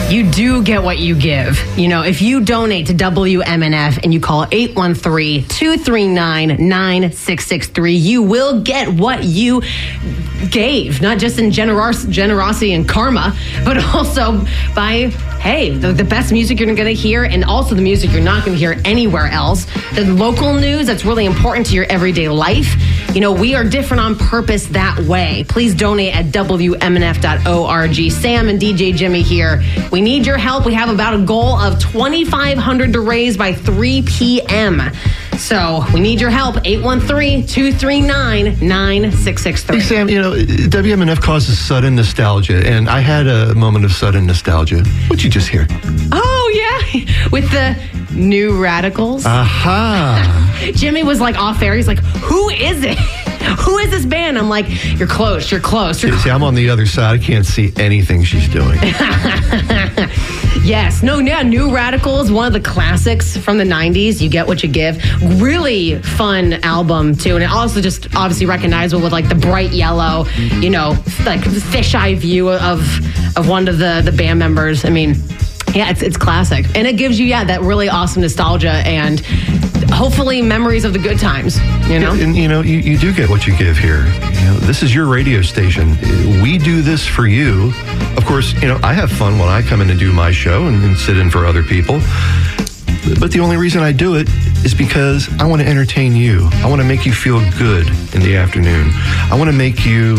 You do get what you give. You know, if you donate to WMNF and you call 813-239-9663, you will get what you gave, not just in generosity and karma, but also by, hey, the best music you're going to hear, and also the music you're not going to hear anywhere else. The local news that's really important to your everyday life. You know, we are different on purpose that way. Please donate at WMNF.org. Sam and DJ Jimmy here. We need your help. We have about a goal of $2,500 to raise by 3 p.m. So we need your help. 813-239-9663. Hey, Sam, you know, WMNF causes sudden nostalgia, and I had a moment of sudden nostalgia. What'd you just hear? Oh, yeah. With the New Radicals. Aha. Jimmy was like off air. He's like, who is it? Who is this band? I'm like, you're close. See, I'm on the other side. I can't see anything she's doing. Yes. New Radicals, one of the classics from the 90s. You get what you give. Really fun album, too. And it also just obviously recognizable with like the bright yellow, you know, like fisheye view of one of the band members. I mean, yeah, it's classic. And it gives you, that really awesome nostalgia and hopefully memories of the good times, you know? And you know, you do get what you give here. You know, this is your radio station. We do this for you. Of course, you know, I have fun when I come in and do my show and sit in for other people. But the only reason I do it is because I want to entertain you. I want to make you feel good in the afternoon. I want to make you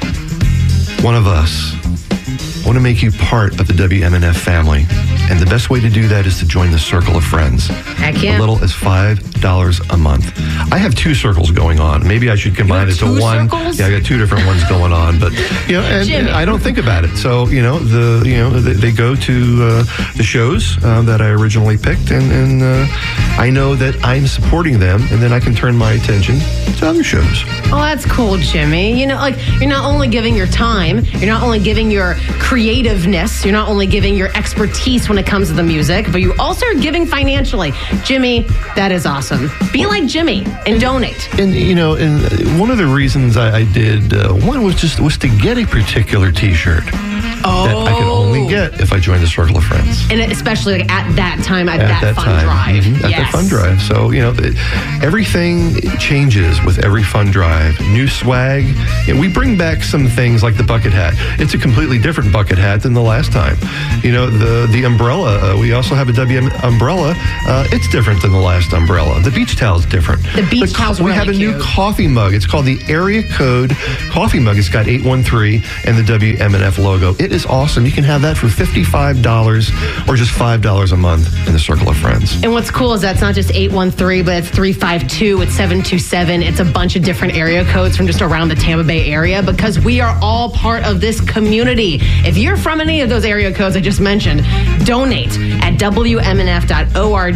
one of us. I want to make you part of the WMNF family. And the best way to do that is to join the Circle of Friends. Heck yeah. As little as $5 a month. I have 2 circles going on. Maybe I should combine it to one. Circles? Yeah, I got 2 different ones going on. But you know, and I don't think about it. So you know, they go to the shows that I originally picked, and I know that I'm supporting them, and then I can turn my attention to other shows. Oh, that's cool, Jimmy. You know, like, you're not only giving your time, you're not only giving your creativeness, you're not only giving your expertise when it comes to the music, but you also are giving financially. Jimmy, that is awesome. Be like Jimmy and donate. And you know, and one of the reasons I did one was to get a particular T-shirt that I can only get if I join the Circle of Friends. And especially like at that time, at that fun drive. Mm-hmm. At the fun drive. So, you know, everything changes with every fun drive. New swag. And we bring back some things like the bucket hat. It's a completely different bucket hat than the last time. You know, the umbrella. We also have a WM umbrella. It's different than the last umbrella. The beach towel is different. The beach towel's really cute. We have a new coffee mug. It's called the Area Code Coffee Mug. It's got 813 and the WMNF logo. It is awesome. You can have that for $55 or just $5 a month in the Circle of Friends. And what's cool is that's not just 813, but it's 352, it's 727. It's a bunch of different area codes from just around the Tampa Bay area, because we are all part of this community. If you're from any of those area codes I just mentioned, donate at WMNF.org,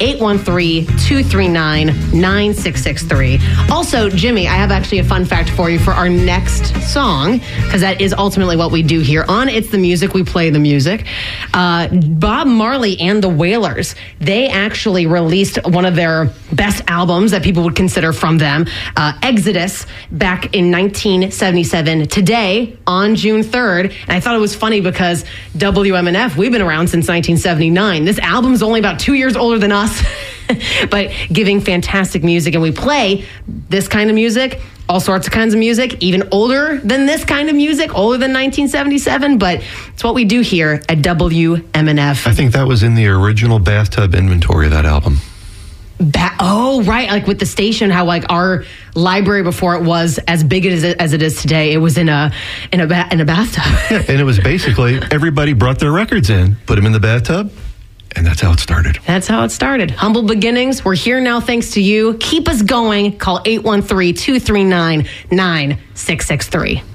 813-239-9663. Also, Jimmy, I have actually a fun fact for you for our next song, because that is ultimately what we do here on It's the Music, we play the music. Bob Marley and the Wailers, they actually released one of their best albums that people would consider from them, Exodus, back in 1977. Today, on June 3rd, and I thought it was funny because WMNF, we've been around since 1979. This album's only about 2 years older than us, but giving fantastic music, and we play this kind of music, all sorts of kinds of music, even older than this kind of music, older than 1977, but it's what we do here at WMNF. I think that was in the original bathtub inventory of that album. Oh, right. Like with the station, how like our library before it was as big as it is today, it was in a bathtub. Yeah, and it was basically everybody brought their records in, put them in the bathtub, and that's how it started. That's how it started. Humble beginnings. We're here now thanks to you. Keep us going. Call 813-239-9663.